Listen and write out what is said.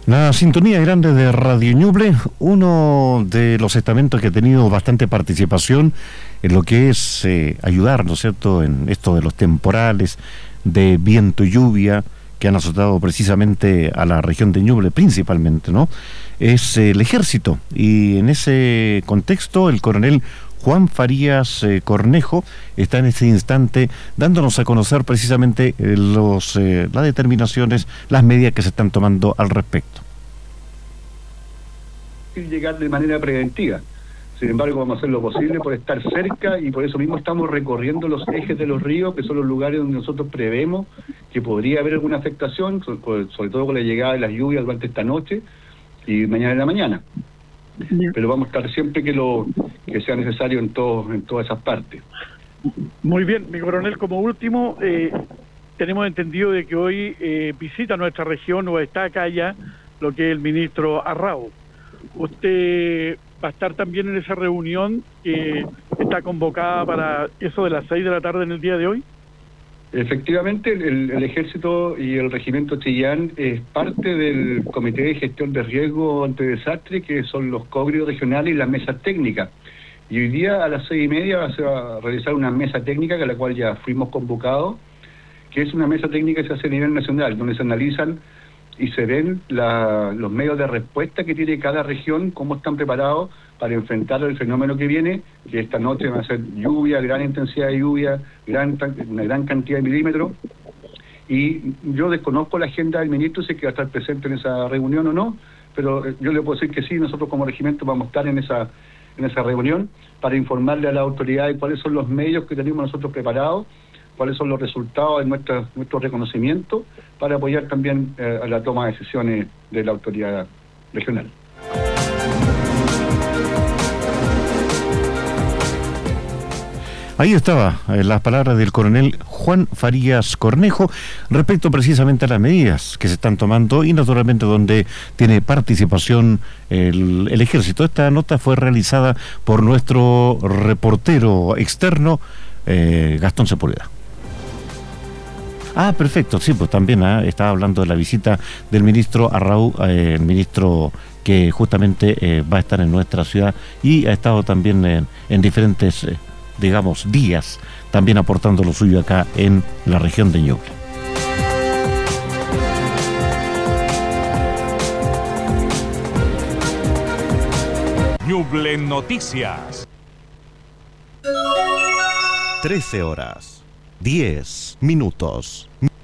La sintonía grande de Radio Ñuble, uno de los estamentos que ha tenido bastante participación en lo que es ayudar, ¿no es cierto?, en esto de los temporales, de viento y lluvia, que han azotado precisamente a la región de Ñuble principalmente, ¿no? Es el Ejército, y en ese contexto el coronel Juan Farías Cornejo está en este instante dándonos a conocer precisamente las determinaciones, las medidas que se están tomando al respecto. Llegar de manera preventiva. Sin embargo, vamos a hacer lo posible por estar cerca, y por eso mismo estamos recorriendo los ejes de los ríos, que son los lugares donde nosotros prevemos que podría haber alguna afectación, sobre todo con la llegada de las lluvias durante esta noche y mañana en la mañana. Pero vamos a estar siempre que sea necesario en todas esas partes. Muy bien, mi coronel, como último, tenemos entendido de que hoy visita nuestra región, o está acá ya, lo que es el ministro Arrau. ¿Usted va a estar también en esa reunión que está convocada para eso de las 6 de la tarde en el día de hoy? Efectivamente, el Ejército y el Regimiento Chillán es parte del Comité de Gestión de Riesgo ante Desastre, que son los COGRIO regionales y las mesas técnicas. Y hoy día a las 6:30 se va a realizar una mesa técnica, a la cual ya fuimos convocados, que es una mesa técnica que se hace a nivel nacional, donde se analizan y se ven los medios de respuesta que tiene cada región, cómo están preparados para enfrentar el fenómeno que viene, que esta noche va a ser lluvia, gran intensidad de lluvia, una gran cantidad de milímetros. Y yo desconozco la agenda del ministro, si es que va a estar presente en esa reunión o no, pero yo le puedo decir que sí, nosotros como regimiento vamos a estar en esa reunión para informarle a las autoridades cuáles son los medios que tenemos nosotros preparados, cuáles son los resultados de nuestro reconocimiento, para apoyar también a la toma de decisiones de la autoridad regional. Ahí estaba las palabras del coronel Juan Farías Cornejo respecto precisamente a las medidas que se están tomando y naturalmente donde tiene participación el Ejército. Esta nota fue realizada por nuestro reportero externo, Gastón Sepúlveda. Ah, perfecto, sí, pues también estaba hablando de la visita del ministro Arrau, el ministro que justamente va a estar en nuestra ciudad y ha estado también en diferentes días, también aportando lo suyo acá en la región de Ñuble. Ñuble Noticias. 13 horas, 10 minutos.